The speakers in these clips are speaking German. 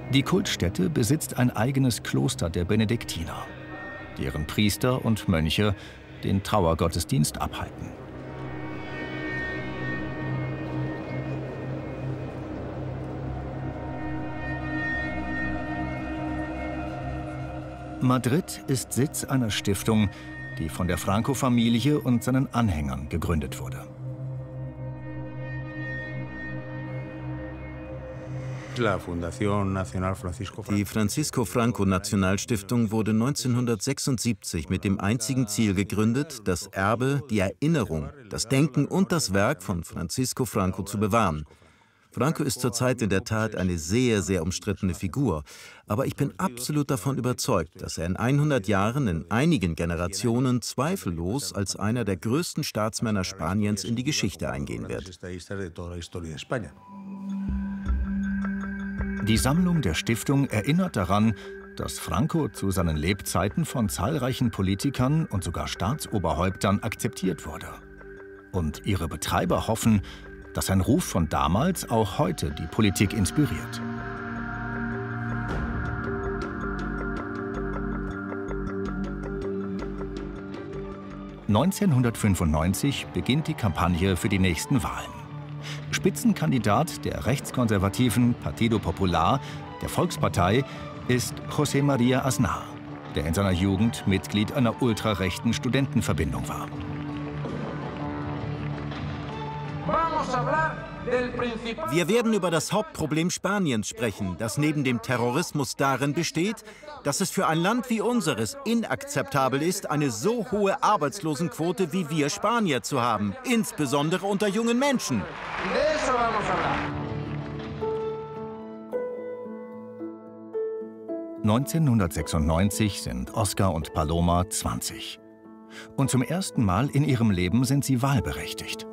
Die Kultstätte besitzt ein eigenes Kloster der Benediktiner, deren Priester und Mönche den Trauergottesdienst abhalten. Madrid ist Sitz einer Stiftung, die von der Franco-Familie und seinen Anhängern gegründet wurde. Die Francisco Franco Nationalstiftung wurde 1976 mit dem einzigen Ziel gegründet, das Erbe, die Erinnerung, das Denken und das Werk von Francisco Franco zu bewahren. Franco ist zurzeit in der Tat eine sehr, sehr umstrittene Figur. Aber ich bin absolut davon überzeugt, dass er in 100 Jahren in einigen Generationen zweifellos als einer der größten Staatsmänner Spaniens in die Geschichte eingehen wird. Die Sammlung der Stiftung erinnert daran, dass Franco zu seinen Lebzeiten von zahlreichen Politikern und sogar Staatsoberhäuptern akzeptiert wurde. Und ihre Betreiber hoffen, dass sein Ruf von damals auch heute die Politik inspiriert. (1995) beginnt die Kampagne für die nächsten Wahlen. Spitzenkandidat der rechtskonservativen Partido Popular, der Volkspartei, ist José María Aznar, der in seiner Jugend Mitglied einer ultrarechten Studentenverbindung war. Wir werden über das Hauptproblem Spaniens sprechen, das neben dem Terrorismus darin besteht, dass es für ein Land wie unseres inakzeptabel ist, eine so hohe Arbeitslosenquote wie wir Spanier zu haben, insbesondere unter jungen Menschen. 1996 sind Oscar und Paloma 20. Und zum ersten Mal in ihrem Leben sind sie wahlberechtigt.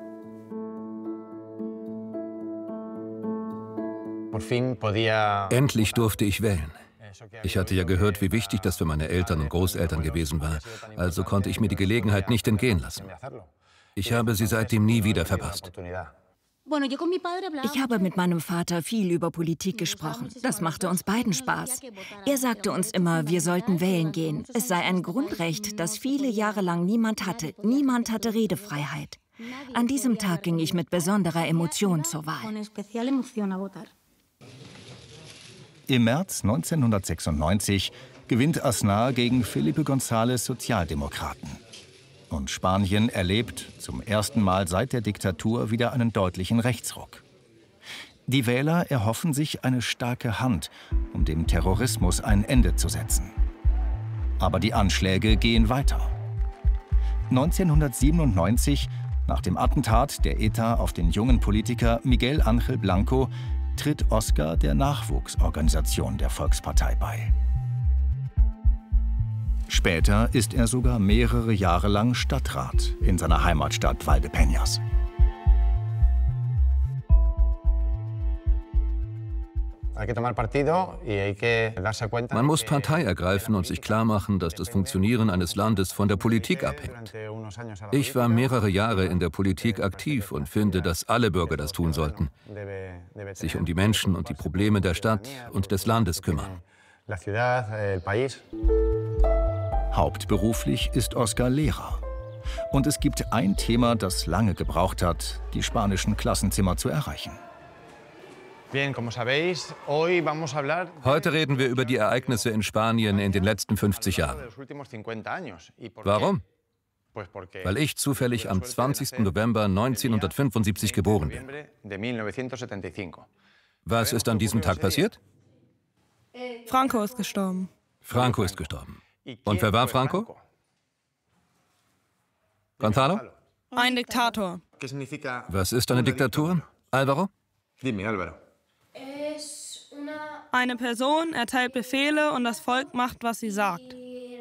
Endlich durfte ich wählen. Ich hatte ja gehört, wie wichtig das für meine Eltern und Großeltern gewesen war. Also konnte ich mir die Gelegenheit nicht entgehen lassen. Ich habe sie seitdem nie wieder verpasst. Ich habe mit meinem Vater viel über Politik gesprochen. Das machte uns beiden Spaß. Er sagte uns immer, wir sollten wählen gehen. Es sei ein Grundrecht, das viele Jahre lang niemand hatte. Niemand hatte Redefreiheit. An diesem Tag ging ich mit besonderer Emotion zur Wahl. Im März 1996 gewinnt Aznar gegen Felipe González Sozialdemokraten. Und Spanien erlebt zum ersten Mal seit der Diktatur wieder einen deutlichen Rechtsruck. Die Wähler erhoffen sich eine starke Hand, um dem Terrorismus ein Ende zu setzen. Aber die Anschläge gehen weiter. 1997, nach dem Attentat der ETA auf den jungen Politiker Miguel Ángel Blanco, tritt Oscar der Nachwuchsorganisation der Volkspartei bei. Später ist er sogar mehrere Jahre lang Stadtrat in seiner Heimatstadt Valdepeñas. Man muss Partei ergreifen und sich klarmachen, dass das Funktionieren eines Landes von der Politik abhängt. Ich war mehrere Jahre in der Politik aktiv und finde, dass alle Bürger das tun sollten. Sich um die Menschen und die Probleme der Stadt und des Landes kümmern. Hauptberuflich ist Oscar Lehrer. Und es gibt ein Thema, das lange gebraucht hat, die spanischen Klassenzimmer zu erreichen. Heute reden wir über die Ereignisse in Spanien in den letzten 50 Jahren. Warum? Weil ich zufällig am 20. November 1975 geboren bin. Was ist an diesem Tag passiert? Franco ist gestorben. Franco ist gestorben. Und wer war Franco? Gonzalo? Ein Diktator. Was ist eine Diktatur? Alvaro? Eine Person erteilt Befehle und das Volk macht, was sie sagt.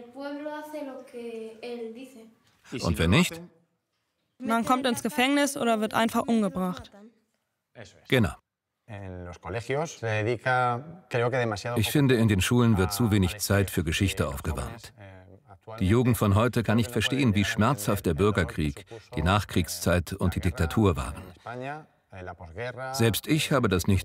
Und wenn nicht? Man kommt ins Gefängnis oder wird einfach umgebracht. Genau. Ich finde, in den Schulen wird zu wenig Zeit für Geschichte aufgewandt. Die Jugend von heute kann nicht verstehen, wie schmerzhaft der Bürgerkrieg, die Nachkriegszeit und die Diktatur waren. Selbst ich habe das nicht